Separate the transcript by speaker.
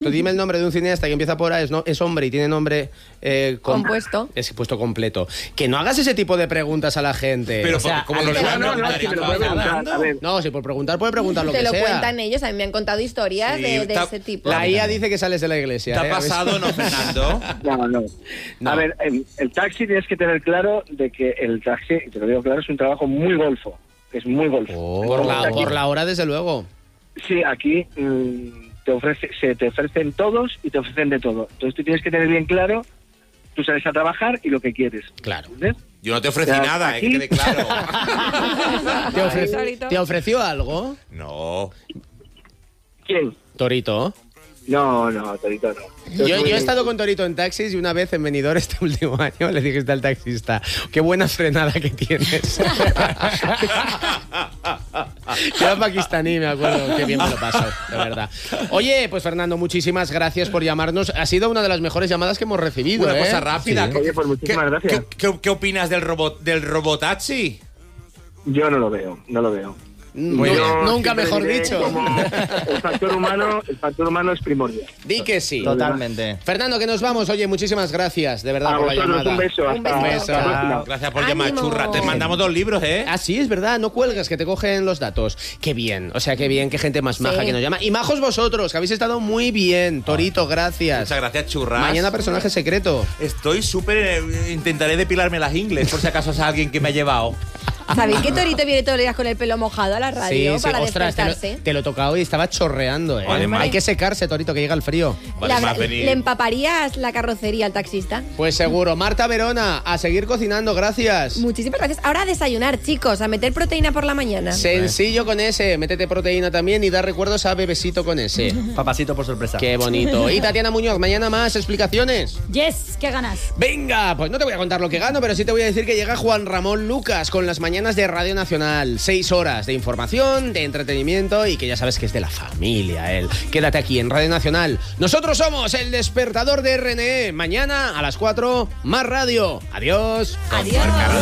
Speaker 1: Tú dime el nombre de un cineasta que empieza por A, es hombre y tiene nombre
Speaker 2: compuesto.
Speaker 1: Es puesto completo. Que no hagas ese tipo de preguntas a la gente.
Speaker 3: Pero, ¿cómo no le van a preguntar?
Speaker 1: No, si por preguntar puede preguntar lo que sea.
Speaker 2: Te lo cuentan ellos, a mí me han contado historias de ese tipo.
Speaker 1: La IA dice que sales de la iglesia.
Speaker 3: ¿Te ha pasado, no, Fernando?
Speaker 4: No. A ver, el taxi tienes que tener claro de que el taxi, y te lo digo claro, es un trabajo muy golfo. Es muy golfo.
Speaker 1: Por la hora, desde luego.
Speaker 4: Sí, aquí se te ofrecen todos y te ofrecen de todo. Entonces tú tienes que tener bien claro, tú sales a trabajar y lo que quieres.
Speaker 1: Claro.
Speaker 4: ¿Entiendes?
Speaker 3: Yo no te ofrecí nada, que quede claro.
Speaker 1: ¿Te ofreció algo?
Speaker 3: No.
Speaker 4: ¿Quién?
Speaker 1: Torito.
Speaker 4: No, Torito no.
Speaker 1: Yo he estado con Torito en taxis y una vez en Benidorm este último año le dijiste al taxista, qué buena frenada que tienes. Era pakistaní, me acuerdo, qué bien me lo paso, de verdad. Oye, pues Fernando, muchísimas gracias por llamarnos. Ha sido una de las mejores llamadas que hemos recibido.
Speaker 3: Una cosa rápida.
Speaker 4: Sí. Oye, pues muchísimas gracias.
Speaker 3: ¿Qué opinas del robotaxi?
Speaker 4: Yo no lo veo.
Speaker 1: Nunca mejor dicho.
Speaker 4: El factor humano es primordial.
Speaker 1: Di que sí.
Speaker 5: Totalmente.
Speaker 1: Fernando, que nos vamos. Oye, muchísimas gracias, de verdad,
Speaker 4: A
Speaker 1: por la
Speaker 4: vosotros
Speaker 1: llamada.
Speaker 4: un beso. Hasta la próxima.
Speaker 3: Gracias por llamar, churra. Te mandamos 2 libros, ¿eh?
Speaker 1: Ah, sí, es verdad, no cuelgas, que te cogen los datos. Qué bien, o sea, qué bien, qué gente más maja que nos llama. Y majos vosotros, que habéis estado muy bien. Torito, gracias.
Speaker 3: Muchas gracias, churras.
Speaker 1: Mañana personaje secreto.
Speaker 3: Estoy súper... intentaré depilarme las ingles, por si acaso es alguien que me ha llevado.
Speaker 2: ¿Sabéis que Torito viene todos los días con el pelo mojado a la radio para
Speaker 1: ostras,
Speaker 2: despertarse?
Speaker 1: te lo tocaba y estaba chorreando, ¿eh?
Speaker 3: Además,
Speaker 1: hay que secarse, Torito, que llega el frío.
Speaker 2: ¿Le empaparías la carrocería al taxista?
Speaker 1: Pues seguro. Marta Verona, a seguir cocinando, gracias.
Speaker 2: Muchísimas gracias. Ahora a desayunar, chicos, a meter proteína por la mañana.
Speaker 1: Sencillo con ese, métete proteína también y da recuerdos a Bebesito con ese.
Speaker 5: Papacito por sorpresa.
Speaker 1: Qué bonito. Y Tatiana Muñoz, mañana más explicaciones.
Speaker 6: Yes, ¿qué ganas?
Speaker 1: Venga, pues no te voy a contar lo que gano, pero sí te voy a decir que llega Juan Ramón Lucas con las mañanas de Radio Nacional. 6 horas de información, de entretenimiento y que ya sabes que es de la familia él. Quédate aquí en Radio Nacional. Nosotros somos el despertador de RNE. Mañana a las 4, más radio. Adiós.
Speaker 2: Adiós.